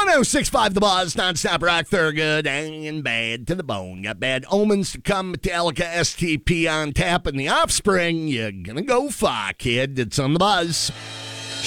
106.5 The Buzz, non-stop rock, Thurgood, and bad to the bone. Got Bad Omens to come, Metallica, STP on tap, and The Offspring. You're gonna go far, kid. It's on The Buzz.